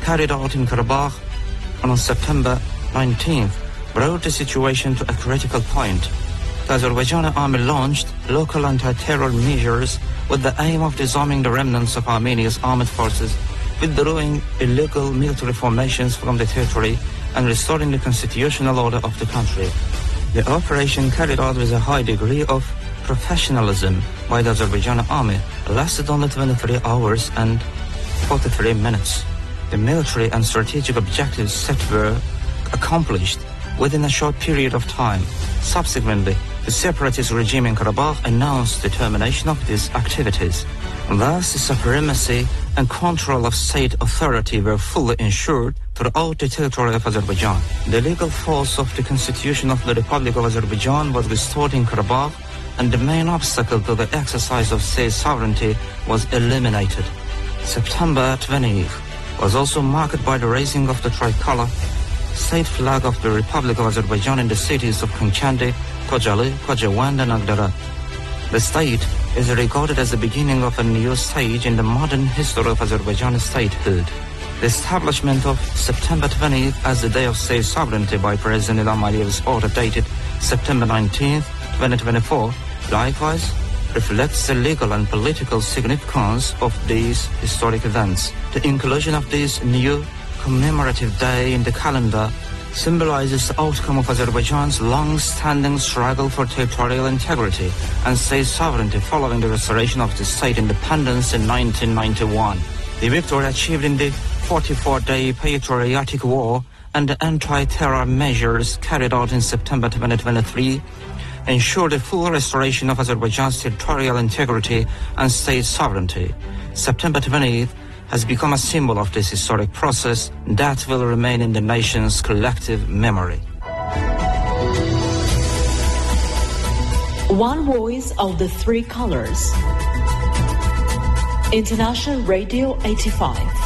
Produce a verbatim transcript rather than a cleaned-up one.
carried out in Karabakh on September nineteenth brought the situation to a critical point. The Azerbaijani army launched local anti-terror measures with the aim of disarming the remnants of Armenia's armed forces, withdrawing illegal military formations from the territory and restoring the constitutional order of the country. The operation, carried out with a high degree of professionalism by the Azerbaijani army, lasted only twenty-three hours and forty-three minutes. The military and strategic objectives set were accomplished within a short period of time. Subsequently, the separatist regime in Karabakh announced the termination of these activities. Thus, the supremacy and control of state authority were fully ensured throughout the territory of Azerbaijan. The legal force of the Constitution of the Republic of Azerbaijan was restored in Karabakh, and the main obstacle to the exercise of state sovereignty was eliminated. September twentieth was also marked by the raising of the tricolor state flag of the Republic of Azerbaijan in the cities of Khonchandi, Khojaly, Khojavand and Agdara. The state is regarded as the beginning of a new stage in the modern history of Azerbaijan statehood. The establishment of September twentieth as the Day of State Sovereignty by President Ilham Aliyev's order dated September nineteenth, twenty twenty-four, likewise reflects the legal and political significance of these historic events. The inclusion of this new commemorative day in the calendar symbolizes the outcome of Azerbaijan's long-standing struggle for territorial integrity and state sovereignty following the restoration of the state independence in nineteen ninety-one. The victory achieved in the forty-four-day patriotic war and the anti-terror measures carried out in September twenty twenty-three ensured the full restoration of Azerbaijan's territorial integrity and state sovereignty. September twentieth has become a symbol of this historic process that will remain in the nation's collective memory. One voice of the three colors. International Radio eighty-five.